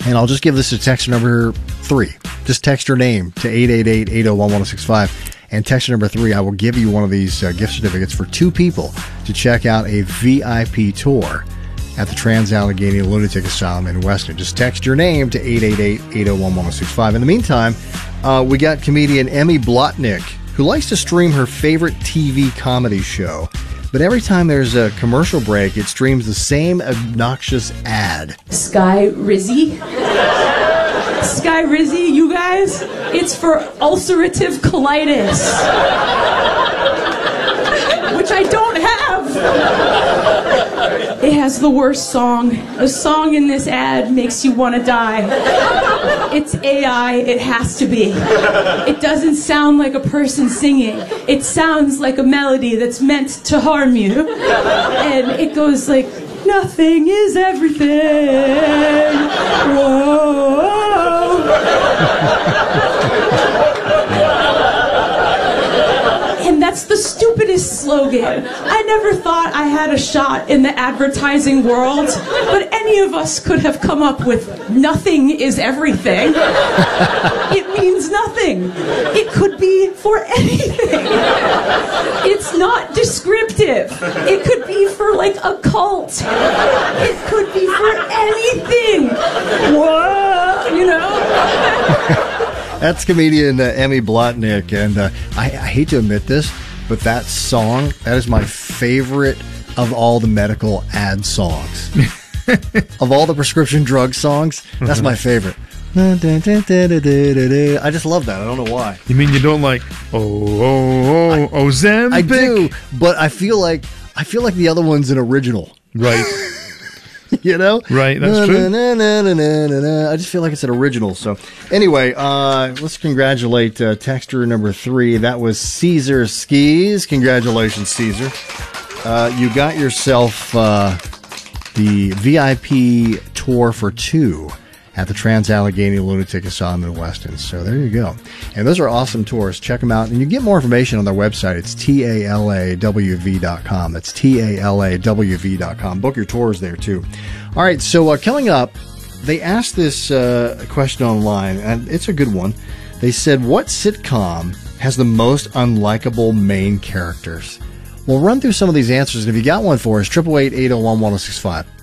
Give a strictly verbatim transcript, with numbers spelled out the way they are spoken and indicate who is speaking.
Speaker 1: And I'll just give this to texter number three. Just text your name to eight eight eight, eight oh one, one oh six five. And texter number three, I will give you one of these uh, gift certificates for two people to check out a V I P tour at the Trans-Allegheny Lunatic Asylum in Weston. Just text your name to eight eight eight, eight oh one, one oh six five. In the meantime, uh, we got comedian Emmy Blotnick, who likes to stream her favorite T V comedy show. But every time there's a commercial break, it streams the same obnoxious ad.
Speaker 2: Sky Rizzy. Sky Rizzy, you guys, it's for ulcerative colitis, which I don't have. It has the worst song. The song in this ad makes you want to die. It's A I, it has to be. It doesn't sound like a person singing. It sounds like a melody that's meant to harm you. And it goes like, nothing is everything. Whoa. And that's the stupidest slogan. I never thought I had a shot in the advertising world, but any of us could have come up with nothing is everything. It means nothing. It could be for anything. It's not descriptive. It could be for like a cult. It could be for anything. Whoa, you know?
Speaker 1: That's comedian uh, Emmy Blotnick, and uh, I, I hate to admit this, but that song, that is my favorite of all the medical ad songs. Of all the prescription drug songs, that's my favorite. I just love that. I don't know why.
Speaker 3: You mean you don't like oh oh oh Ozempic?
Speaker 1: I do, but I feel like I feel like the other one's an original,
Speaker 3: right?
Speaker 1: You know,
Speaker 3: right? That's
Speaker 1: na,
Speaker 3: true.
Speaker 1: Na, na, na, na, na, na. I just feel like it's an original. So, anyway, uh, let's congratulate uh, texter number three. That was Caesar Skis. Congratulations, Caesar. Uh, you got yourself uh, the V I P tour for two at the Trans-Allegheny Lunatic Asylum in Weston. So there you go. And those are awesome tours. Check them out. And you get more information on their website. It's T A L A W V dot com. That's T A L A W V dot com. Book your tours there, too. All right, so uh, coming up, they asked this uh, question online, and it's a good one. They said, what sitcom has the most unlikable main characters? We'll run through some of these answers, and if you got one for us, eight eight eight, eight oh one, one oh six five.